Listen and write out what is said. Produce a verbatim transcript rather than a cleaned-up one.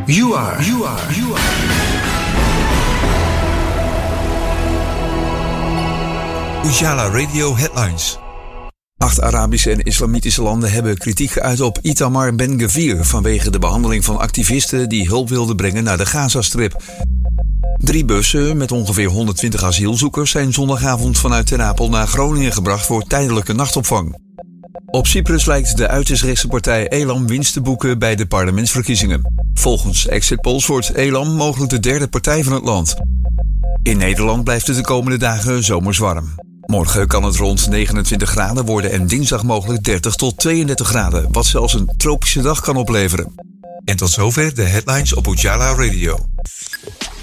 You are, you are, you are. Ujala Radio Headlines. Acht Arabische en islamitische landen hebben kritiek geuit op Itamar Ben-Gvir vanwege de behandeling van activisten die hulp wilden brengen naar de Gazastrip. Drie bussen met ongeveer honderdtwintig asielzoekers zijn zondagavond vanuit Ter Apel naar Groningen gebracht voor tijdelijke nachtopvang. Op Cyprus lijkt de uiterst rechtse partij Elam winst te boeken bij de parlementsverkiezingen. Volgens exit polls wordt Elam mogelijk de derde partij van het land. In Nederland blijft het de komende dagen zomers warm. Morgen kan het rond negenentwintig graden worden en dinsdag mogelijk dertig tot tweeëndertig graden, wat zelfs een tropische dag kan opleveren. En tot zover de headlines op Ujala Radio.